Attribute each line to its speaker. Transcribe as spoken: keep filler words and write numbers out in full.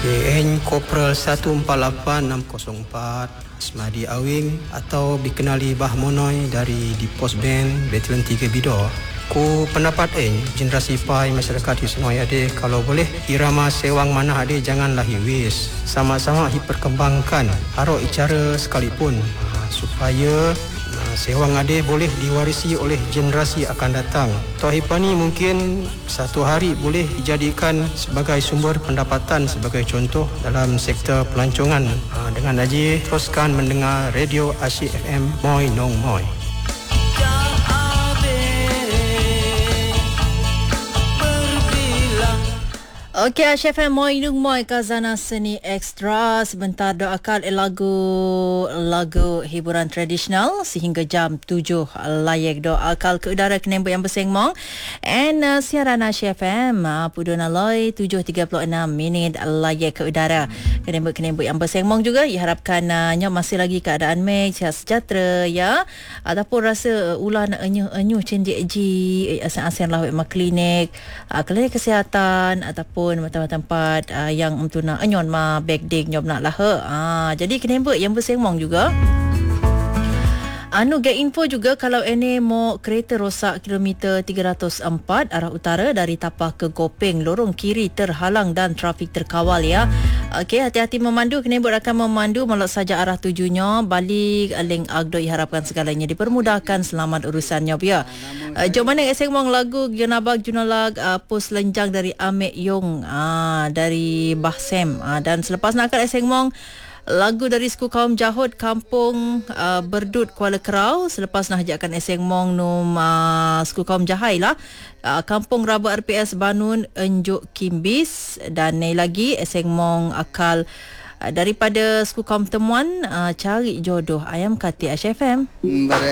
Speaker 1: B N Kopral satu empat lapan enam kosong empat Asmadi Awing atau dikenali Bah Monoy dari di Pos Band Batalion tiga Bidor. Ku pendapat eh generasi pai masyarakat di Sungai Ade kalau boleh irama sewang mana ade janganlah hiwis. Sama-sama diperkembangkan harok icara sekalipun uh, supaya uh, sewang ade boleh diwarisi oleh generasi akan datang. Tohipa ni mungkin satu hari boleh dijadikan sebagai sumber pendapatan sebagai contoh dalam sektor pelancongan. Uh, dengan aja teruskan mendengar Radio Asyik F M Moi Nong Moi.
Speaker 2: Okey, Asyik F M Moi Nung Moi Kazana Seni Extra. Sebentar doakan lagu lagu hiburan tradisional sehingga jam tujuh layak doa akal ke udara kenembut yang bersengmong. And uh, siaran Asyik F M uh, Pudona Loy tujuh tiga puluh enam minit layak ke udara. Kenembut-kenembut yang bersengmong juga diharapkan uh, masih lagi keadaan baik, sihat sejahtera ya. Ataupun rasa uh, ulah nak enyuh-enyuh cendik ji asan-asan lah mak klinik, uh, klinik kesihatan ataupun tempat-tempat uh, yang untuk nak enyon ma back dig nyob nak lah ah jadi kenembut yang bersengmong juga. Anu get info juga kalau ini mau kereta rosak kilometer tiga ratus empat arah utara dari Tapah ke Gopeng, lorong kiri terhalang dan trafik terkawal ya. Okey, hati-hati memandu, kenembut akan memandu melok saja arah tujunya balik Aling Agdo diharapkan segalanya dipermudahkan selamat urusannya ya. Uh, jom mana eseng mong lagu Genabag Junalag uh, Pus Lenjang dari Amek Yong uh, dari Bahsem uh, dan selepas nak akan eseng mong lagu dari suku kaum Jahud Kampung uh, Berdut Kuala Kerau. Selepas nak hajakkan eseng mong num uh, suku kaum Jahai lah uh, Kampung Rabu R P S Banun Enjuk Kimbis. Dan ni lagi eseng mong akal uh, daripada suku kaum Temuan uh, Cari Jodoh Ayam Kati Asyik F M.